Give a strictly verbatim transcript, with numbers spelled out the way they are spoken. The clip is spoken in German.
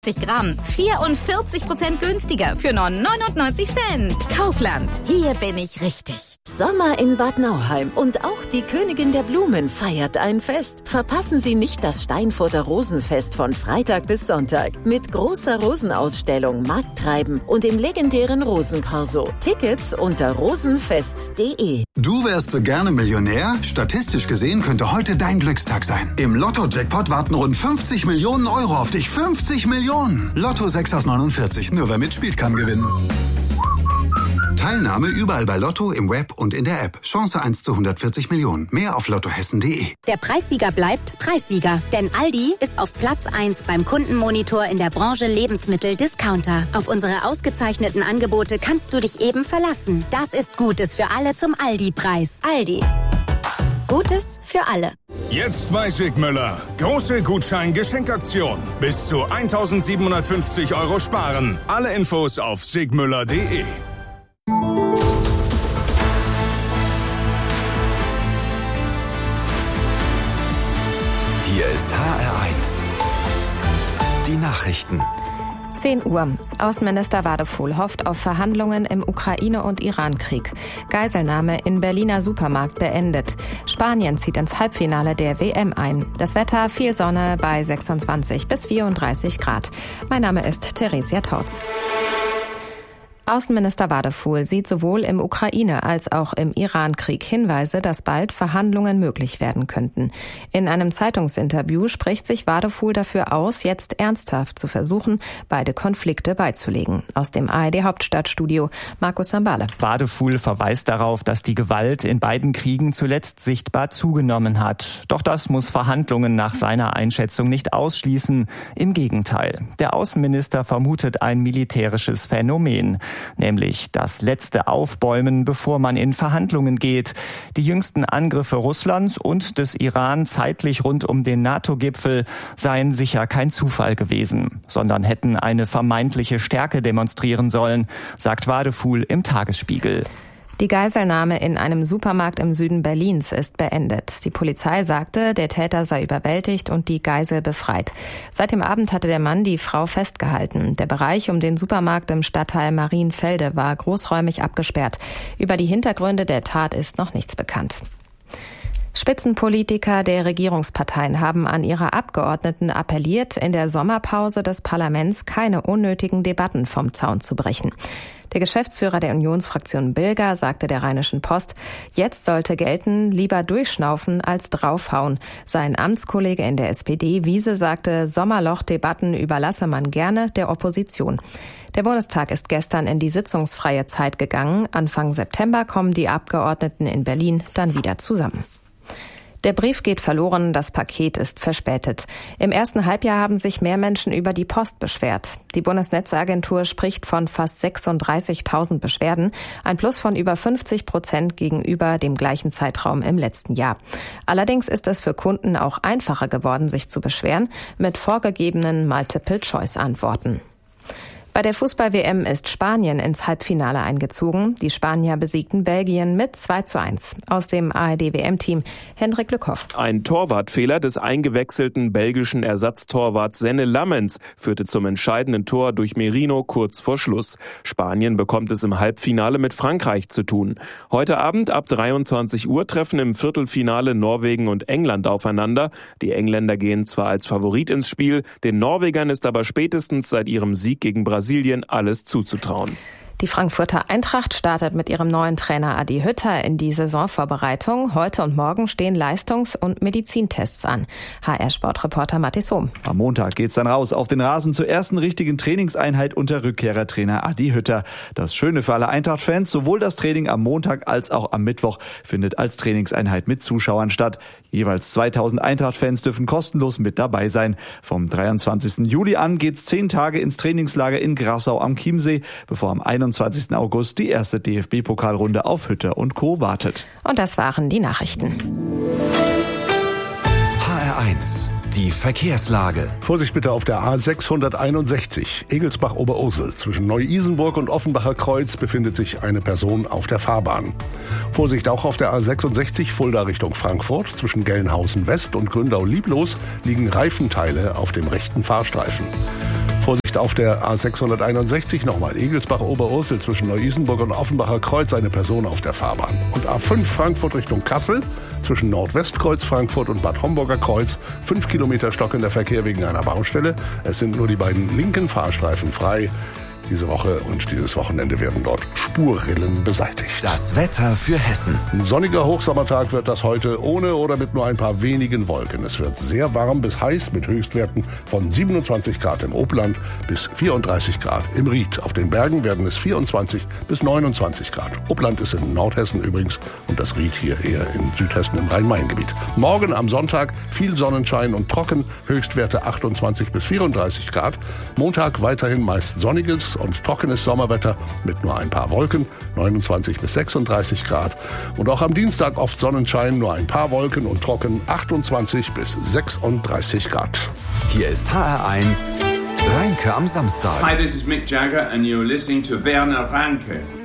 Gramm, vierundvierzig Prozent günstiger für nur neunundneunzig Cent. Kaufland, hier bin ich richtig. Sommer in Bad Nauheim und auch die Königin der Blumen feiert ein Fest. Verpassen Sie nicht das Steinfurter Rosenfest von Freitag bis Sonntag mit großer Rosenausstellung, Markttreiben und dem legendären Rosenkorso. Tickets unter rosenfest punkt de. Du wärst so gerne Millionär? Statistisch gesehen könnte heute dein Glückstag sein. Im Lotto-Jackpot warten rund fünfzig Millionen Euro auf dich. fünfzig Millionen! Lotto sechs aus neunundvierzig. Nur wer mitspielt, kann gewinnen. Teilnahme überall bei Lotto, im Web und in der App. Chance eins zu hundertvierzig Millionen. Mehr auf lottohessen punkt de. Der Preissieger bleibt Preissieger. Denn Aldi ist auf Platz eins beim Kundenmonitor in der Branche Lebensmittel-Discounter. Auf unsere ausgezeichneten Angebote kannst du dich eben verlassen. Das ist Gutes für alle zum Aldi-Preis. Aldi. Gutes für alle. Jetzt bei Sigmüller. Große Gutschein-Geschenkaktion. Bis zu eintausendsiebenhundertfünfzig Euro sparen. Alle Infos auf sigmüller punkt de. Hier ist H R eins. Die Nachrichten. zehn Uhr. Außenminister Wadefuhl hofft auf Verhandlungen im Ukraine- und Iran-Krieg. Geiselnahme in Berliner Supermarkt beendet. Spanien zieht ins Halbfinale der W M ein. Das Wetter, viel Sonne bei sechsundzwanzig bis vierunddreißig Grad. Mein Name ist Theresia Tautz. Außenminister Wadefuhl sieht sowohl im Ukraine- als auch im Iran-Krieg Hinweise, dass bald Verhandlungen möglich werden könnten. In einem Zeitungsinterview spricht sich Wadefuhl dafür aus, jetzt ernsthaft zu versuchen, beide Konflikte beizulegen. Aus dem A R D-Hauptstadtstudio Markus Sambale. Wadefuhl verweist darauf, dass die Gewalt in beiden Kriegen zuletzt sichtbar zugenommen hat. Doch das muss Verhandlungen nach seiner Einschätzung nicht ausschließen. Im Gegenteil. Der Außenminister vermutet ein militärisches Phänomen. Nämlich das letzte Aufbäumen, bevor man in Verhandlungen geht. Die jüngsten Angriffe Russlands und des Iran zeitlich rund um den NATO-Gipfel seien sicher kein Zufall gewesen, sondern hätten eine vermeintliche Stärke demonstrieren sollen, sagt Wadefuhl im Tagesspiegel. Die Geiselnahme in einem Supermarkt im Süden Berlins ist beendet. Die Polizei sagte, der Täter sei überwältigt und die Geisel befreit. Seit dem Abend hatte der Mann die Frau festgehalten. Der Bereich um den Supermarkt im Stadtteil Marienfelde war großräumig abgesperrt. Über die Hintergründe der Tat ist noch nichts bekannt. Spitzenpolitiker der Regierungsparteien haben an ihre Abgeordneten appelliert, in der Sommerpause des Parlaments keine unnötigen Debatten vom Zaun zu brechen. Der Geschäftsführer der Unionsfraktion Bilger sagte der Rheinischen Post, jetzt sollte gelten, lieber durchschnaufen als draufhauen. Sein Amtskollege in der S P D, Wiese, sagte, Sommerloch-Debatten überlasse man gerne der Opposition. Der Bundestag ist gestern in die sitzungsfreie Zeit gegangen. Anfang September kommen die Abgeordneten in Berlin dann wieder zusammen. Der Brief geht verloren, das Paket ist verspätet. Im ersten Halbjahr haben sich mehr Menschen über die Post beschwert. Die Bundesnetzagentur spricht von fast sechsunddreißigtausend Beschwerden, ein Plus von über fünfzig Prozent gegenüber dem gleichen Zeitraum im letzten Jahr. Allerdings ist es für Kunden auch einfacher geworden, sich zu beschweren, mit vorgegebenen Multiple-Choice-Antworten. Bei der Fußball-W M ist Spanien ins Halbfinale eingezogen. Die Spanier besiegten Belgien mit zwei zu eins. Aus dem A R D-W M-Team Hendrik Lückhoff. Ein Torwartfehler des eingewechselten belgischen Ersatztorwarts Senne Lammens führte zum entscheidenden Tor durch Merino kurz vor Schluss. Spanien bekommt es im Halbfinale mit Frankreich zu tun. Heute Abend ab dreiundzwanzig Uhr treffen im Viertelfinale Norwegen und England aufeinander. Die Engländer gehen zwar als Favorit ins Spiel, den Norwegern ist aber spätestens seit ihrem Sieg gegen Brasilien Brasilien alles zuzutrauen. Die Frankfurter Eintracht startet mit ihrem neuen Trainer Adi Hütter in die Saisonvorbereitung. Heute und morgen stehen Leistungs- und Medizintests an. H R-Sportreporter Mathis Hohm. Am Montag geht's dann raus auf den Rasen zur ersten richtigen Trainingseinheit unter Rückkehrertrainer Adi Hütter. Das Schöne für alle Eintracht-Fans, sowohl das Training am Montag als auch am Mittwoch findet als Trainingseinheit mit Zuschauern statt. Jeweils zweitausend Eintracht-Fans dürfen kostenlos mit dabei sein. Vom dreiundzwanzigsten Juli an geht's zehn Tage ins Trainingslager in Grassau am Chiemsee, bevor am einundzwanzigsten August die erste D F B-Pokalrunde auf Hütter und Co. wartet. Und das waren die Nachrichten. H R eins. Die Verkehrslage. Vorsicht bitte auf der A sechshunderteinundsechzig, Egelsbach-Oberursel. Zwischen Neu-Isenburg und Offenbacher Kreuz befindet sich eine Person auf der Fahrbahn. Vorsicht auch auf der A sechsundsechzig, Fulda Richtung Frankfurt. Zwischen Gelnhausen West und Gründau-Lieblos liegen Reifenteile auf dem rechten Fahrstreifen. Vorsicht auf der A sechshunderteinundsechzig, nochmal Egelsbach-Oberursel zwischen Neu-Isenburg und Offenbacher Kreuz, eine Person auf der Fahrbahn. Und A fünf Frankfurt Richtung Kassel zwischen Nordwestkreuz Frankfurt und Bad Homburger Kreuz, fünf Kilometer stockender Verkehr wegen einer Baustelle. Es sind nur die beiden linken Fahrstreifen frei. Diese Woche und dieses Wochenende werden dort Spurrillen beseitigt. Das Wetter für Hessen. Ein sonniger Hochsommertag wird das heute ohne oder mit nur ein paar wenigen Wolken. Es wird sehr warm bis heiß mit Höchstwerten von siebenundzwanzig Grad im Obland bis vierunddreißig Grad im Ried. Auf den Bergen werden es vierundzwanzig bis neunundzwanzig Grad. Obland ist in Nordhessen übrigens und das Ried hier eher in Südhessen im Rhein-Main-Gebiet. Morgen am Sonntag viel Sonnenschein und trocken, Höchstwerte achtundzwanzig bis vierunddreißig Grad. Montag weiterhin meist sonniges und trockenes Sommerwetter mit nur ein paar Wolken, neunundzwanzig bis sechsunddreißig Grad. Und auch am Dienstag oft Sonnenschein, nur ein paar Wolken und trocken, achtundzwanzig bis sechsunddreißig Grad. Hier ist H R eins, Reinke am Samstag. Hi, this is Mick Jagger and you're listening to Werner Reinke.